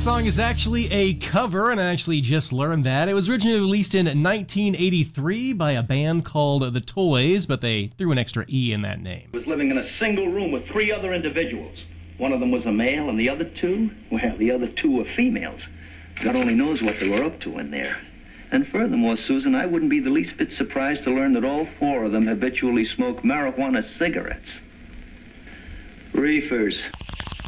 song is actually a cover, and I actually just learned that. It was originally released in 1983 by a band called The Toys, but they threw an extra E in that name. Was living in a single room with 3 other individuals. One of them was a male, and the other 2, well, the other 2 were females. God only knows what they were up to in there. And furthermore, Susan, I wouldn't be the least bit surprised to learn that all 4 of them habitually smoke marijuana cigarettes. Reefers.